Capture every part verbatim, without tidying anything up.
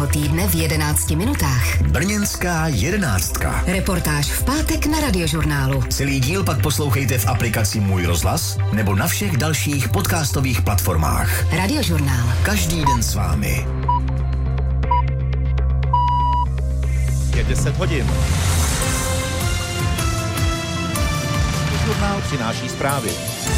celého týdne v jedenácti minutách. Brněnská jedenáctka. Reportáž v pátek na Radiožurnálu. Celý díl pak poslouchejte v aplikaci Můj rozhlas nebo na všech dalších podcastových platformách. Radiožurnál. Každý den s vámi. Je deset hodin. Žurnál přináší zprávy.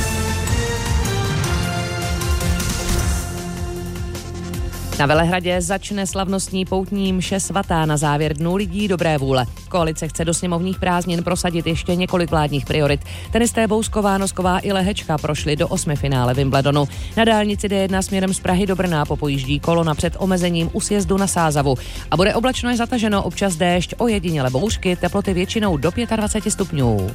Na Velehradě začne slavnostní poutní mše svatá na závěr Dnů lidí dobré vůle. Koalice chce do sněmovních prázdnin prosadit ještě několik vládních priorit. Tenisté Bousková, Nosková i Lehečka prošly do osmifinále Wimbledonu. Na dálnici D jedna směrem z Prahy do Brna popojíždí kolona před omezením u sjezdu na Sázavu. A bude oblačno až zataženo, občas déšť, ojediněle bouřky, teploty většinou do dvacet pět stupňů.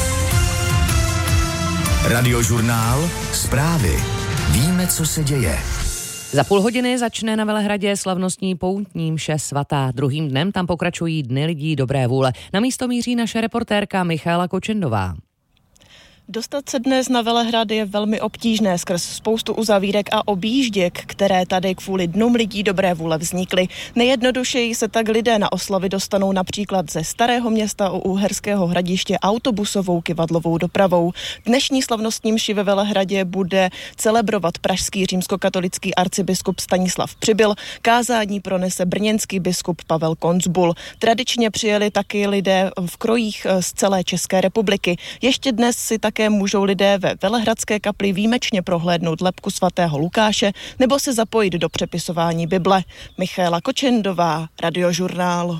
Radiožurnál, zprávy. Víme, co se děje. Za půl hodiny začne na Velehradě slavnostní poutní mše svatá. Druhým dnem tam pokračují Dny lidí dobré vůle. Na místo míří naše reportérka Michála Kočendová. Dostat se dnes na Velehrad je velmi obtížné skrz spoustu uzavírek a objížděk, které tady kvůli Dnům lidí dobré vůle vznikly. Nejjednodušeji se tak lidé na oslavy dostanou například ze Starého Města u Uherského Hradiště autobusovou kyvadlovou dopravou. Dnešní slavnostní mši ve Velehradě bude celebrovat pražský římskokatolický arcibiskup Stanislav Přibyl. Kázání pronese brněnský biskup Pavel Koncbul. Tradičně přijeli taky lidé v krojích z celé České republiky. Ještě dnes si také můžou lidé ve Velehradské kapli výjimečně prohlédnout lebku svatého Lukáše nebo se zapojit do přepisování Bible. Michála Kočendová, Radiožurnál.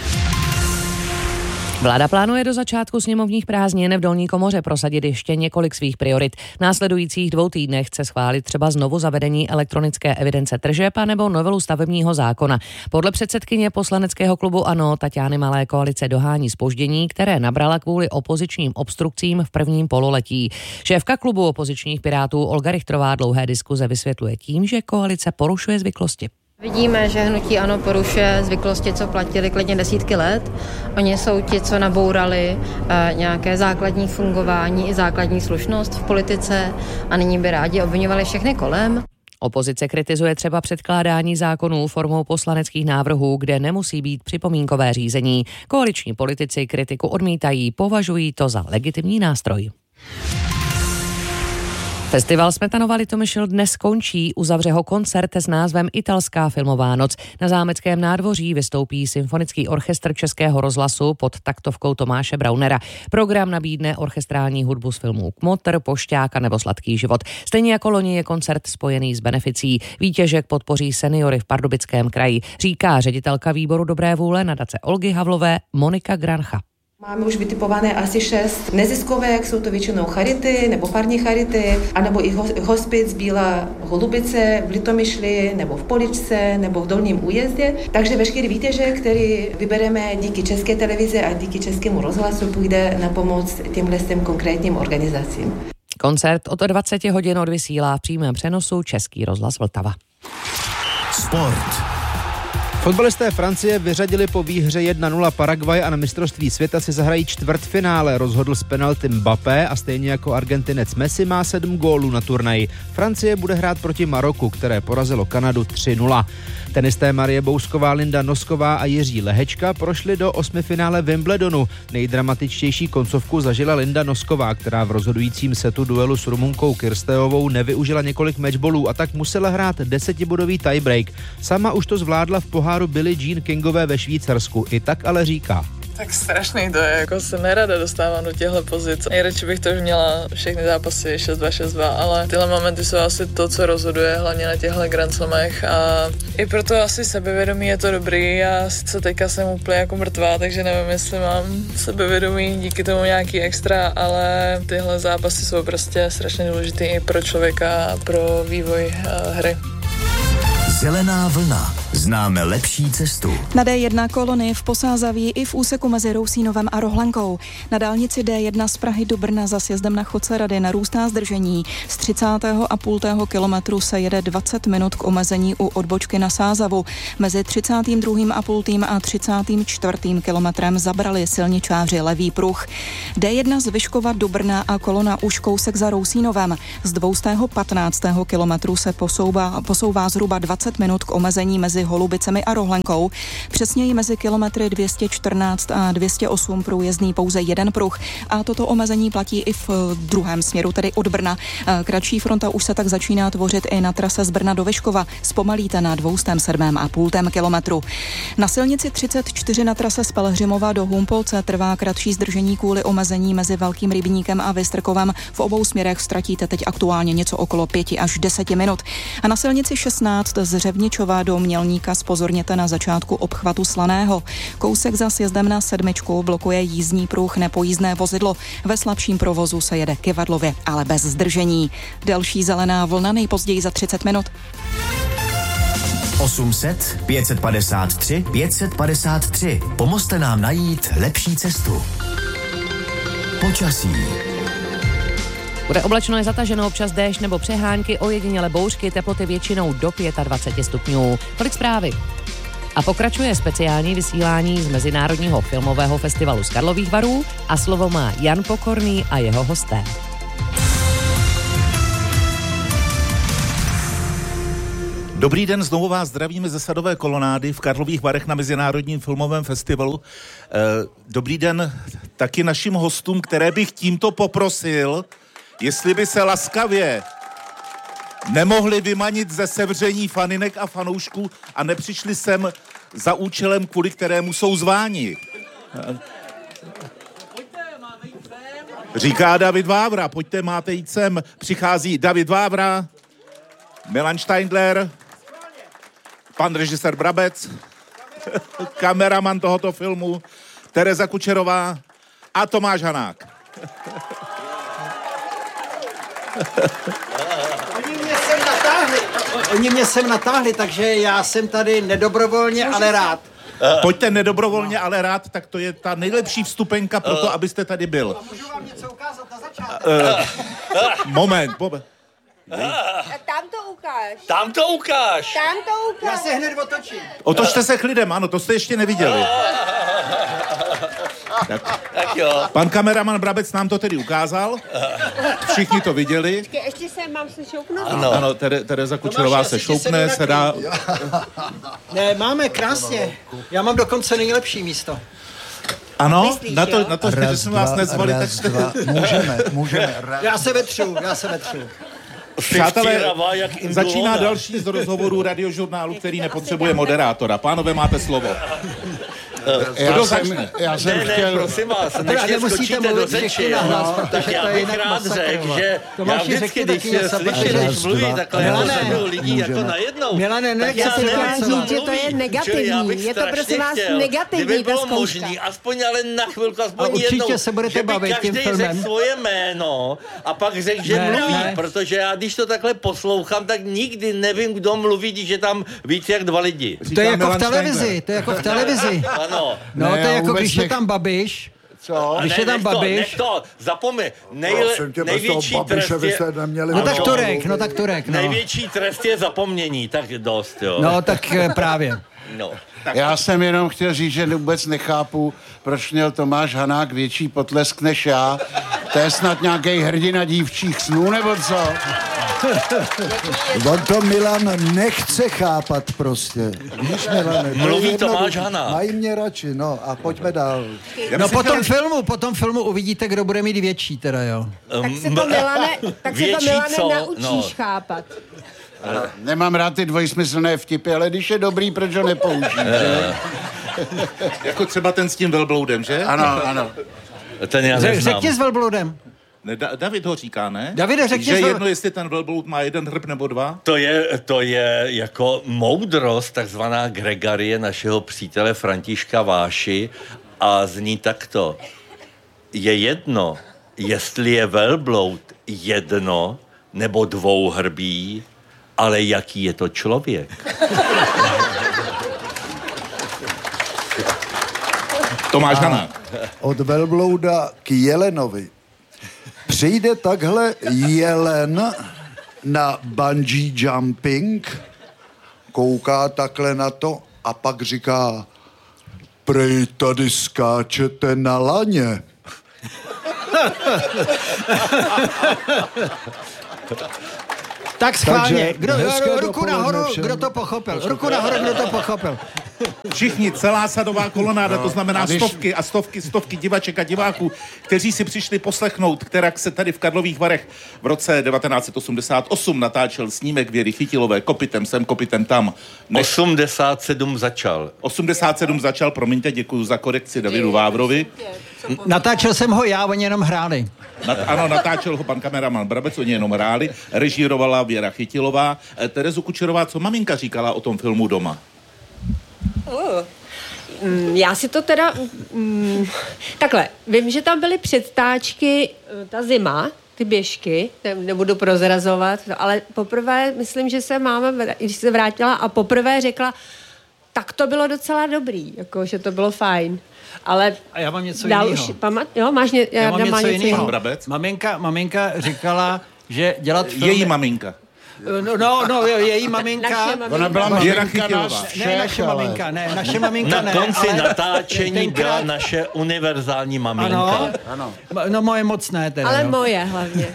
Vláda plánuje do začátku sněmovních prázdnin v Dolní komoře prosadit ještě několik svých priorit. V následujících dvou týdnech chce schválit třeba znovu zavedení elektronické evidence tržeb a nebo novelu stavebního zákona. Podle předsedkyně poslaneckého klubu ANO Taťány Malé koalice dohání zpoždění, které nabrala kvůli opozičním obstrukcím v prvním pololetí. Šéfka klubu opozičních Pirátů Olga Richtrová dlouhé diskuze vysvětluje tím, že koalice porušuje zvyklosti. Vidíme, že hnutí ANO porušuje zvyklosti, co platili klidně desítky let. Oni jsou ti, co nabourali e, nějaké základní fungování i základní slušnost v politice a nyní by rádi obviňovali všechny kolem. Opozice kritizuje třeba předkládání zákonů formou poslaneckých návrhů, kde nemusí být připomínkové řízení. Koaliční politici kritiku odmítají, považují to za legitimní nástroj. Festival Smetanova Litomyšl dnes končí, uzavře ho koncert s názvem Italská filmová noc. Na zámeckém nádvoří vystoupí symfonický orchestr Českého rozhlasu pod taktovkou Tomáše Braunera. Program nabídne orchestrální hudbu z filmů Kmotr, Pošťák a nebo Sladký život. Stejně jako loni je koncert spojený s beneficí. Výtěžek podpoří seniory v Pardubickém kraji, říká ředitelka výboru dobré vůle nadace Olgy Havlové Monika Grancha. Máme už vytipované asi šest neziskovek, jsou to většinou charity nebo farní charity, anebo i hospic Bílá Holubice v Litomyšli, nebo v Poličce, nebo v Dolním Újezdě. Takže veškerý výtěžek, který vybereme díky České televizi a díky Českému rozhlasu, půjde na pomoc těmhle těm konkrétním organizacím. Koncert od dvacet hodin odvysílá v přímém přenosu Český rozhlas Vltava. Sport. Fotbalisté Francie vyřadili po výhře jedna nula Paraguay a na mistrovství světa si zahrají čtvrtfinále. Rozhodl s penalty Mbappé a stejně jako Argentinec Messi má sedm gólů na turnaji. Francie bude hrát proti Maroku, které porazilo Kanadu tři nula. Tenisté Marie Bousková, Linda Nosková a Jiří Lehečka prošli do osmifinále Wimbledonu. Nejdramatičtější koncovku zažila Linda Nosková, která v rozhodujícím setu duelu s Rumunkou Kirsteovou nevyužila několik matchballů a tak musela hrát desetibodový tiebreak. Sama už to zvládla v poháru Billie Jean Kingové ve Švýcarsku. I tak ale říká. Tak strašný to je, jako se nerada dostávám do těchto pozic. Nejradši bych to už měla všechny zápasy šest dva šest dva, ale tyhle momenty jsou asi to, co rozhoduje, hlavně na těchto Grand Slamech a i proto asi sebevědomí je to dobrý. Já sice teďka jsem úplně jako mrtvá, takže nevím, jestli mám sebevědomí díky tomu nějaký extra, ale tyhle zápasy jsou prostě strašně důležitý i pro člověka a pro vývoj hry. Zelená vlna. Známe lepší cestu. Na D jedna kolony v Posázaví i v úseku mezi Rousínovem a Rohlenkou. Na dálnici D jedna z Prahy do Brna za sjezdem na Chodce Rady narůstá zdržení. Z třicátého a půl kilometru se jede dvacet minut k omezení u odbočky na Sázavu. Mezi třicátým druhým a půl a třicátým čtvrtým kilometrem zabrali silničáři levý pruh. D jedna z Vyškova do Brna a kolona už kousek za Rousínovem. Z dvě stě patnáctého kilometru se posouvá, posouvá zhruba dvacet minut k omezení mezi Holubicemi a Rohlenkou. Přesněji mezi kilometry dvě stě čtrnáct a dvě stě osm průjezdný pouze jeden pruh a toto omezení platí i v druhém směru, tedy od Brna. Kratší fronta už se tak začíná tvořit i na trase z Brna do Vyškova. Zpomalíte na dvě stě sedm a půl kilometru. Na silnici třicet čtyři na trase z Pelhřimova do Humpolce trvá kratší zdržení kvůli omezení mezi Velkým Rybníkem a Vystrkovem. V obou směrech ztratíte teď aktuálně něco okolo pěti až deseti minut. A na silnici šestnáct z Řevničova do Mělníka zpozorněte na začátku obchvatu Slaného. Kousek za sjezdem na sedmičku blokuje jízdní pruh nepojízdné vozidlo. Ve slabším provozu se jede k Kivadlově, ale bez zdržení. Delší zelená vlna nejpozději za třicet minut. osm set, pět set padesát tři, pět set padesát tři. Pomozte nám najít lepší cestu. Počasí. Bude oblačno, je zataženo, občas déšť nebo přehánky, ojediněle bouřky, teploty většinou do dvacet pět stupňů. Tolik zprávy. A pokračuje speciální vysílání z Mezinárodního filmového festivalu z Karlových Varů a slovo má Jan Pokorný a jeho hosté. Dobrý den, znovu vás zdravíme ze Sadové kolonády v Karlových Varech na Mezinárodním filmovém festivalu. Dobrý den taky našim hostům, které bych tímto poprosil, jestli by se laskavě nemohli vymanit ze sevření faninek a fanoušků a nepřišli sem za účelem, kvůli kterému jsou zváni. Říká David Vávra, pojďte, máte jít sem. Přichází David Vávra, Milan Steindler, pan režisér Brabec, kameraman tohoto filmu, Tereza Kučerová a Tomáš Hanák. Oni mě sem natáhli, oni mě sem natáhli, takže já jsem tady nedobrovolně, ale rád. Pojďte nedobrovolně, ale rád, tak to je ta nejlepší vstupenka pro to, abyste tady byl. Můžu vám něco ukázat na začátek? Uh, moment, moment. Tam to ukáž. Tam to ukáž. Tam to ukáž. Já se hned otočím. Otočte se k lidem, ano, to jste ještě neviděli. Tak. Tak jo. Pan kameraman Brabec nám to tedy ukázal. Všichni to viděli. Počkej, ještě se mám se šoupnout? Ano, ano Tere, Tereza Kučerová se šoupne, se dá... Ne, máme krásně. Já mám dokonce nejlepší místo. Ano, Myslíš, na to, jo? na to raz, že jsme vás nezvali, tak jste... Můžeme, můžeme. Já se vetřu, já se vetřu. Přátelé, začíná další z rozhovorů radiožurnálu, který nepotřebuje moderátora. Pánové, máte slovo. Já jsem, já jsem ne, chtěl... Ne, prosím vás, než mě skočíte do řeči, no, tak já bych rád řekl, že já vždycky, když slyším, když mluví takhle řadu lidí jako najednou, Milane, tak já já jsem chtěla nevím, říct, že to je negativní. Je to prosím vás negativní, kdyby ta bylo zkouška. možný, aspoň ale na chvilku, aspoň určitě jednou, se budete že by bavit tím každý filmem. řekl svoje jméno a pak řekl, že Ne, mluví, ne. protože já když to takhle poslouchám, tak nikdy nevím, kdo mluví, když je tam víc jak dva lidi. To je jako v televizi, to je jako v televizi. Ano. No, to je jako vůbec když je nech- tam Babiš. Co? Když Ne, je tam nech to, Babiš. nech to, zapomeň, nejle, Prosím tě, bez toho největší Babiše trest vy je, jste neměli... No tak Ano. Turek, no tak Turek, no. největší trest je zapomnění, tak dost, jo. No tak eh, právě. No. Já jsem jenom chtěl říct, že vůbec nechápu, proč měl Tomáš Hanák větší potlesk než já. To je snad nějaký hrdina dívčích snů, nebo co? On to Milan nechce chápat prostě. Víš, Milane, to Mluví je jedno- Tomáš Hanák. Mají mě radši, no a pojďme dál. No po tom filmu, po tom filmu uvidíte, kdo bude mít větší teda, jo. Tak se to Milane, tak se to Větší Milane co? naučíš No. chápat. Nemám rád ty dvojsmyslné vtipy, ale když je dobrý, proč ho nepoužít? Jako třeba ten s tím velbloudem, že? Ano, ano. Ten já Řek, neznám. řekni s velbloudem. Ne, Da- David ho říká, ne? Davide, řekni Že své- jedno, jestli ten velbloud má jeden hrb nebo dva? To je, to je jako moudrost, takzvaná Gregarie našeho přítele Františka Váši a zní takto. Je jedno, jestli je velbloud jedno nebo dvouhrbý, ale jaký je to člověk. Tomáš Hanák. Od velblouda k jelenovi. Přijde takhle jelen na bungee jumping, kouká takhle na to a pak říká: prej tady skáčete na laně. Tak schválně. Takže Kdo, hezké ruku dopoledne nahoru, všem. kdo to pochopil. Ruku nahoru, kdo to pochopil. Všichni, celá sadová kolonáda, No, to znamená a když- stovky a stovky, stovky divaček a diváků, kteří si přišli poslechnout, která se tady v Karlových Varech v roce devatenáct set osmdesát osm natáčel snímek Věry Chytilové Kopitem sem, kopitem tam. Ne- osmdesát sedm začal. osmdesát sedm začal, promiňte, děkuji za korekci Davidu Vávrovi. Natáčel jsem ho já, oni jenom hráli. Nat, ano, natáčel ho pan kameraman Brabec, oni jenom hráli, režírovala Věra Chytilová. E, Terezu Kučerová, co maminka říkala o tom filmu doma? Uh, mm, já si to teda... Mm, takhle, vím, že tam byly předtáčky, eh, ta zima, ty běžky, ne- nebudu prozrazovat, ale poprvé, myslím, že se máma, vr- když se vrátila a poprvé řekla, tak to bylo docela dobrý, jako, že to bylo fajn. Ale A já mám něco dál jiného. už, pamat, jo, máš ně, Já mám má něco jiného. Brabec? Maminka, maminka říkala, že dělat film... Její maminka. No, no, no jo, její maminka... Naše maminka. Ona byla Věra maminka Chytilová. nás Ne, všech, naše ale... maminka, ne, naše maminka Na ne. konci ale natáčení tenkrát- byla naše univerzální maminka. Ano, Ano. no moje moc ne teda. Ale no. moje hlavně.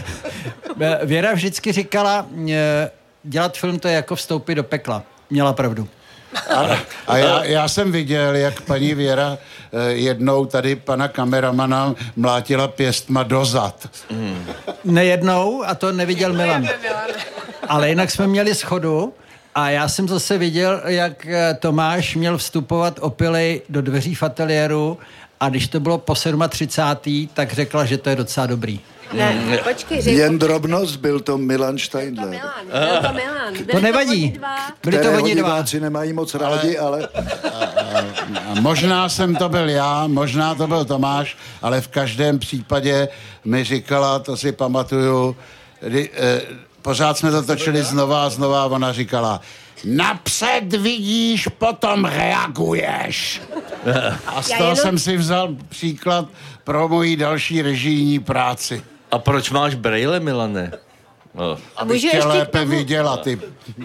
Věra vždycky říkala, eh, dělat film to je jako vstoupit do pekla. Měla pravdu. A já, já jsem viděl, jak paní Věra eh, jednou tady pana kameramana mlátila pěstma do zad. Nejednou, a to neviděl Milan. Ale jinak jsme měli schodu a já jsem zase viděl, jak eh, Tomáš měl vstupovat opilej do dveří v ateliéru a když to bylo po třicátém sedmém tak řekla, že to je docela dobrý. Ne, počkej, řekl. Jen drobnost, byl to Milan Steindler. Milan, byl to Milan. Byli To nevadí. oni dva. Byli to Které oni dva. diváci nemají moc rádi, ale... A možná jsem to byl já, možná to byl Tomáš, ale v každém případě mi říkala, to si pamatuju, kdy, eh, pořád jsme to točili znova a znova a ona říkala, napřed vidíš, potom reaguješ. A z Já toho jenom- jsem si vzal příklad pro moji další režijní práci. A proč máš brejle, Milane? No. Abych Můžu tě ještě k lépe tomu- viděla, ty.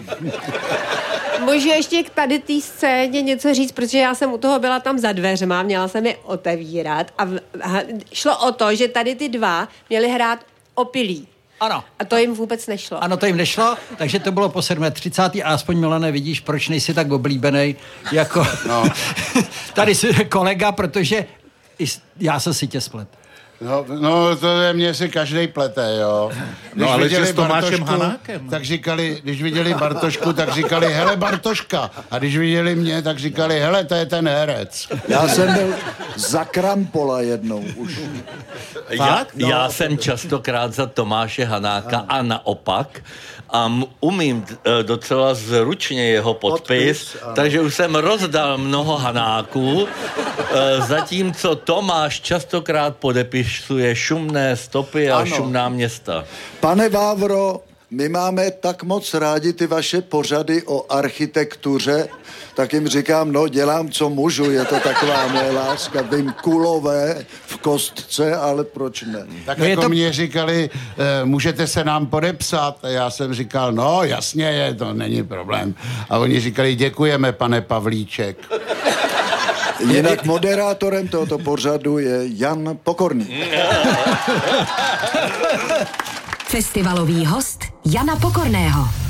Můžu ještě k tady té scéně něco říct, protože já jsem u toho byla tam za dveřma, měla jsem je otevírat a, v, a šlo o to, že tady ty dva měli hrát opilí. Ano. A to jim vůbec nešlo. Ano, to jim nešlo, takže to bylo po třicátém sedmém a aspoň, Milane, vidíš, proč nejsi tak oblíbenej jako No. tady si kolega, protože i s- já jsem si tě splet. No, no, to je mě si každej plete, jo. Když No, ale viděli že s Tomášem Bartošku, Hanákem. tak říkali, když viděli Bartošku, tak říkali, hele Bartoška. A když viděli mě, tak říkali, hele, to je ten herec. Já jsem byl za Krampola jednou už. Já, já jsem častokrát za Tomáše Hanáka a naopak a m- umím e, docela zručně jeho podpis, Podpis, ano. takže už jsem rozdal mnoho Hanáků, e, zatímco Tomáš častokrát podepisuje šumné stopy a Ano. šumná města. Pane Vávro, my máme tak moc rádi ty vaše pořady o architektuře, tak jim říkám, no dělám, co můžu, je to taková moje láska, vím kulové v kostce, ale proč ne? Tak No je jako to- mě říkali, e, můžete se nám podepsat. A já jsem říkal, no jasně je, to není problém. A oni říkali, děkujeme, pane Pavlíček. Jinak moderátorem tohoto pořadu je Jan Pokorný. Festivalový host Jana Pokorného.